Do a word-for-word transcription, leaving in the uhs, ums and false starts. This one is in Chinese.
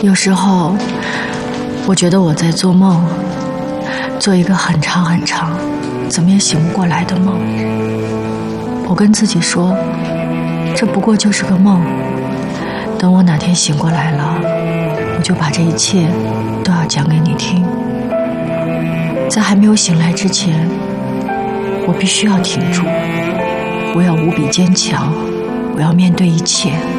有时候，我觉得我在做梦，做一个很长很长，怎么也醒不过来的梦。我跟自己说，这不过就是个梦。等我哪天醒过来了，我就把这一切都要讲给你听。在还没有醒来之前，我必须要挺住，我要无比坚强，我要面对一切。